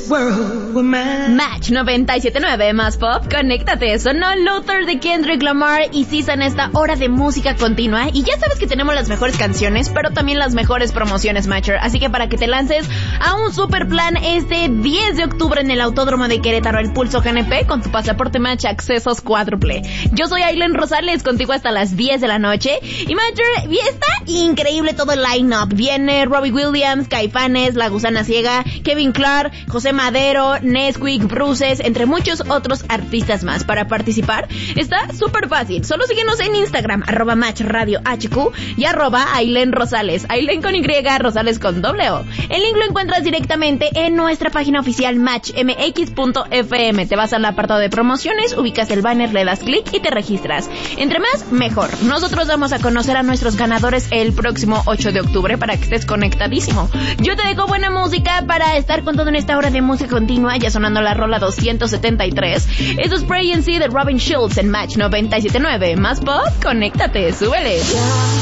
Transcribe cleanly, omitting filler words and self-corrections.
world were mine. Match 97.9 más pop, conéctate. Sonó Luther de Kendrick Lamar y Sisa en esta hora de música continua. Y ya sabes que tenemos las mejores canciones, pero también las mejores promociones, Matcher. Así que para que te lances a un super plan este 10 de octubre en el Autódromo de Querétaro, el Pulso GNP, con tu pasaporte Match accesos cuádruple. Yo soy Aileen Rosales, contigo hasta las 10 de la noche. Y Matcher, está increíble todo el line-up. Viene Robbie Williams, Caifanes, La Gusana Ciega, Kevin Clark, José Madero, Nesquik, Bruces, entre muchos otros artistas más. Para participar está súper fácil. Solo síguenos en Instagram, @MatchRadioHQ y @Aileen Rosales. Aileen con Y, Rosales con O. El link lo encuentras directamente en nuestra página oficial matchmx.fm. Te vas al apartado de promociones, ubicas el banner, le das clic y te registras. Entre más, mejor. Nosotros vamos a conocer a nuestros ganadores el próximo 8 de octubre para que estés conectadísimo. Yo te dejo buena música para estar con todo en esta hora de música continua, ya sonando la rola 273. Eso es Pray and See de Robin Schulz en Match 97.9. Más pop, conéctate, súbele.